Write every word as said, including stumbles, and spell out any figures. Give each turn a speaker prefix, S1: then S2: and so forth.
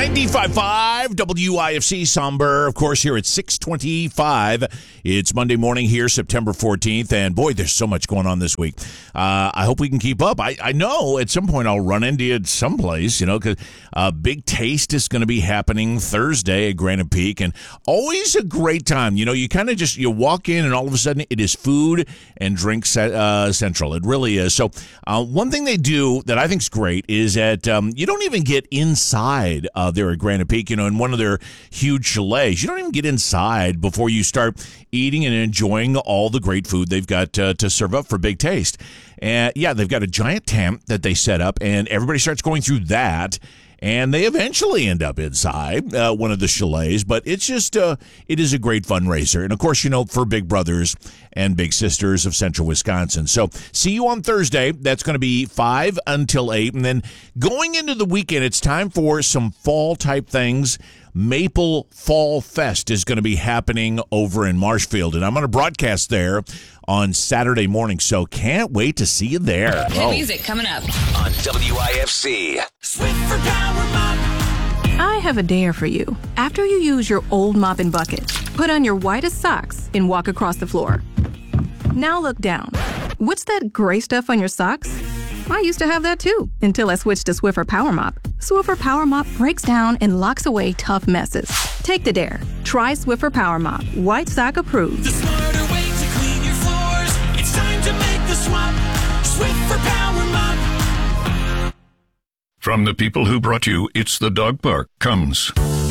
S1: ninety-five point five W I F C Somber, of course, here at six twenty-five. It's Monday morning here, September fourteenth, and boy, there's so much going on this week. Uh, I hope we can keep up. I, I know at some point I'll run into you at someplace, you know, because uh, Big Taste is going to be happening Thursday at Granite Peak, and always a great time. You know, you kind of just, you walk in and all of a sudden it is food and drink uh, central. It really is. So uh, one thing they do that I think is great is that um, you don't even get inside uh, there at Granite Peak, you know, in one of their huge chalets. You don't even get inside before you start eating and enjoying all the great food they've got uh, to serve up for Big Taste. And yeah, they've got a giant tent that they set up, and everybody starts going through that. And they eventually end up inside uh, one of the chalets, but it's just, uh, it is a great fundraiser. And, of course, you know, for Big Brothers and Big Sisters of Central Wisconsin. So see you on Thursday. That's going to be five until eight. And then going into the weekend, it's time for some fall-type things. Maple Fall Fest is going to be happening over in Marshfield, and I'm going to broadcast there on Saturday morning, so can't wait to see you there.
S2: Hit oh. music coming up
S3: on W I F C.
S4: Swiffer Power Mop.
S5: I have a dare for you. After you use your old mop and bucket, put on your whitest socks and walk across the floor. Now look down. What's that gray stuff on your socks? I used to have that too, until I switched to Swiffer Power Mop. Swiffer Power Mop breaks down and locks away tough messes. Take the dare. Try Swiffer Power Mop. White sock approved.
S4: The smarter way to clean your floors. It's time to make the swap. Swiffer Power Mop.
S6: From the people who brought you It's the Dog Park comes